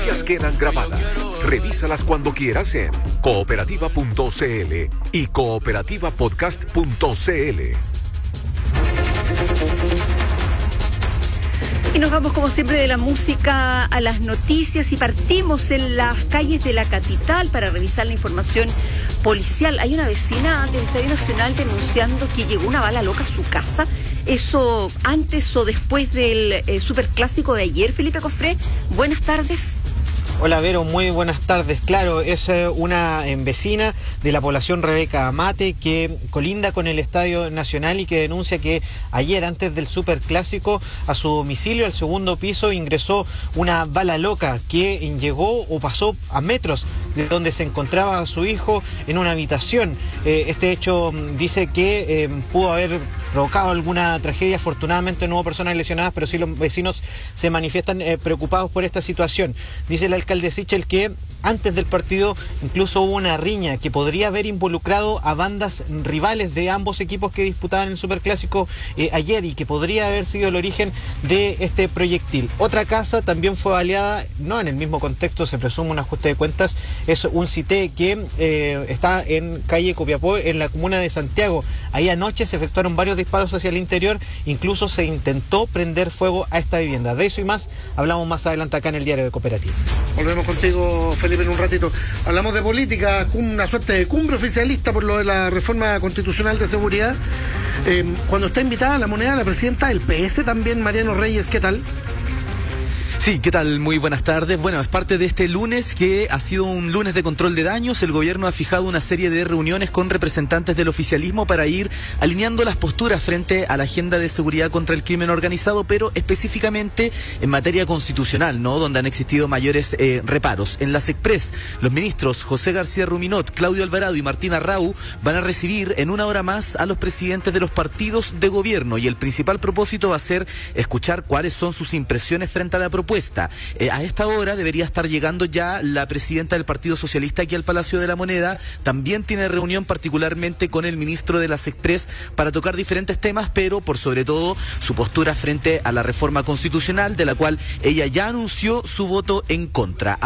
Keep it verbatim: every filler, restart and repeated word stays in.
Las quedan grabadas. Revísalas cuando quieras en cooperativa punto c l y cooperativa podcast punto c l. Y nos vamos como siempre de la música a las noticias y partimos en las calles de la capital para revisar la información policial. Hay una vecina del Estadio Nacional denunciando que llegó una bala loca a su casa. Eso antes o después del eh, superclásico de ayer. Felipe Cofré, buenas tardes. Hola Vero, muy buenas tardes. Claro, es eh, una eh, vecina de la población Rebeca Amate que colinda con el Estadio Nacional y que denuncia que ayer, antes del superclásico, a su domicilio, al segundo piso, ingresó una bala loca que llegó o pasó a metros de donde se encontraba su hijo en una habitación. Eh, este hecho dice que eh, pudo haber provocado alguna tragedia. Afortunadamente no hubo personas lesionadas, pero sí los vecinos se manifiestan eh, preocupados por esta situación. Dice el alcalde Sichel que antes del partido incluso hubo una riña que podría haber involucrado a bandas rivales de ambos equipos que disputaban el superclásico eh, ayer y que podría haber sido el origen de este proyectil. Otra casa también fue baleada, no en el mismo contexto, se presume un ajuste de cuentas, es un CITE que eh, está en calle Copiapó, en la comuna de Santiago. Ahí anoche se efectuaron varios disparos hacia el interior, incluso se intentó prender fuego a esta vivienda. De eso y más hablamos más adelante acá en el Diario de Cooperativa. Volvemos contigo, Felipe, en un ratito. Hablamos de política, una suerte de cumbre oficialista por lo de la reforma constitucional de seguridad. Eh, cuando está invitada La Moneda, la presidenta del P S también, Mariano Reyes, ¿qué tal? Sí, ¿qué tal? Muy buenas tardes. Bueno, es parte de este lunes que ha sido un lunes de control de daños. El gobierno ha fijado una serie de reuniones con representantes del oficialismo para ir alineando las posturas frente a la agenda de seguridad contra el crimen organizado, pero específicamente en materia constitucional, ¿no? Donde han existido mayores eh, reparos. En la SECPRES, los ministros José García Ruminot, Claudio Alvarado y Martín Arrau van a recibir en una hora más a los presidentes de los partidos de gobierno y el principal propósito va a ser escuchar cuáles son sus impresiones frente a la propuesta. Eh, a esta hora debería estar llegando ya la presidenta del Partido Socialista aquí al Palacio de la Moneda. También tiene reunión particularmente con el ministro de la SECPRES para tocar diferentes temas, pero por sobre todo su postura frente a la reforma constitucional, de la cual ella ya anunció su voto en contra.